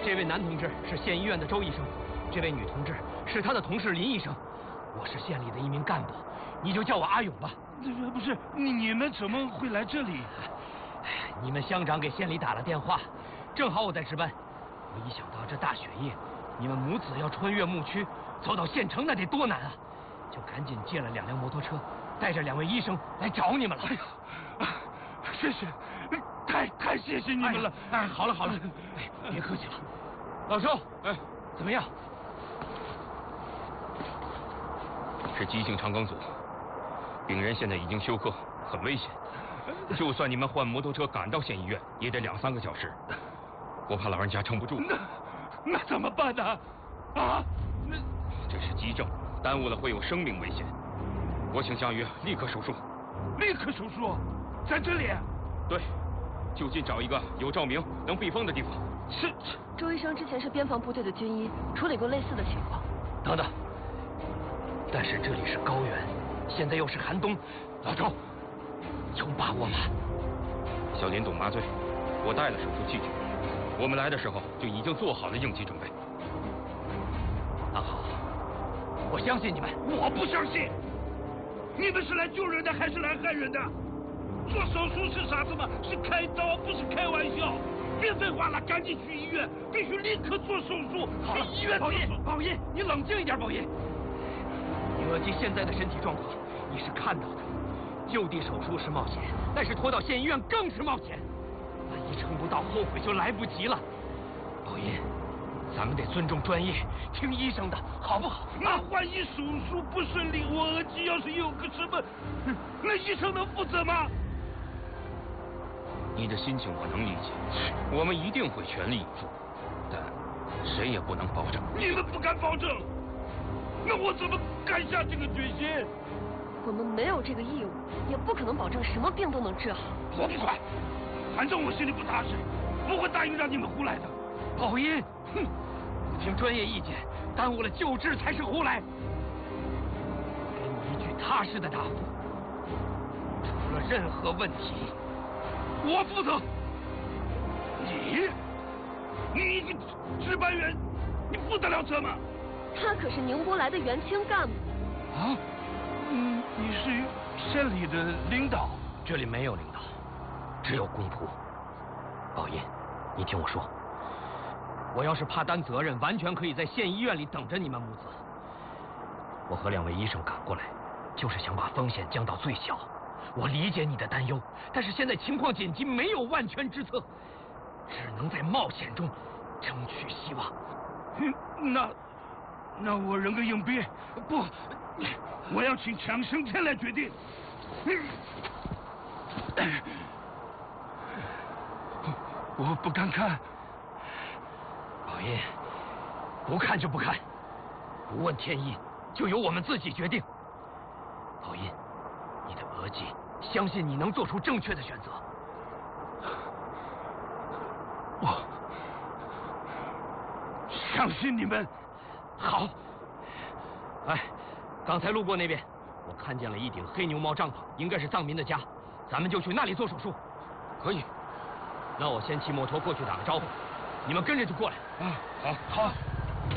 这位男同志是县医院的周医生，这位女同志是他的同事林医生。我是县里的一名干部，你就叫我阿勇吧。 不是，你们怎么会来这里？ 你们乡长给县里打了电话，正好我在值班。我一想到这大雪夜，你们母子要穿越牧区走到县城，那得多难啊！就赶紧借了2辆摩托车，带着2位医生来找你们了。哎呀， 谢谢，太谢谢你们了！ 哎，好了，哎，别客气了。老周，哎，怎么样？ 是急性肠梗阻，病人现在已经休克，很危险。就算你们换摩托车赶到县医院，也得2、3个小时。我怕老人家撑不住。 那怎么办呢？啊？ 这是急症，耽误了会有生命危险。我请夏雨立刻手术。 立刻手术？在这里？ 对，就近找一个有照明、能避风的地方。 是。 周医生之前是边防部队的军医，处理过类似的情况。 等等，但是这里是高原，现在又是寒冬，老周，有把握吗？ 小林懂麻醉，我带了手术器具。我们来的时候就已经做好了应急准备。 那好，我相信你们。 我不相信。你们是来救人的还是来害人的？做手术是啥子嘛？是开刀，不是开玩笑。别废话了，赶紧去医院，必须立刻做手术。去医院。 宝音，你冷静一点，宝音。你额吉现在的身体状况你是看到的，就地手术是冒险，但是拖到县医院更是冒险。万一撑不到，后悔就来不及了。宝音，咱们得尊重专业，听医生的，好不好？ 那万一手术不顺利，我额吉要是有个什么，那医生能负责吗？ 你的心情我能理解，我们一定会全力以赴，但谁也不能保证。 你们不敢保证，那我怎么敢下这个决心？ 我们没有这个义务，也不可能保证什么病都能治好。 我不管，反正我心里不踏实，不会答应让你们胡来的。 宝音，哼，不听专业意见，耽误了救治才是胡来。给你一句踏实的答复，出了任何问题，我负责。 你一个值班员，你负得了责吗？ 他可是宁波来的原清干部。 啊？你是县里的领导？ 这里没有领导，只有公仆。宝音，你听我说，我要是怕担责任，完全可以在县医院里等着你们母子。我和2位医生赶过来，就是想把风险降到最小。我理解你的担忧，但是现在情况紧急，没有万全之策，只能在冒险中争取希望。 那我扔个硬币？不，我要请强生天来决定。我不敢看。 宝音，不看就不看，不问天意，就由我们自己决定。宝音，你的额吉相信你能做出正确的选择。 我相信你们。 好。哎，刚才路过那边，我看见了一顶黑牛毛帐篷，应该是藏民的家，咱们就去那里做手术。 可以。 那我先骑摩托过去打个招呼，你们跟着就过来。 啊，好。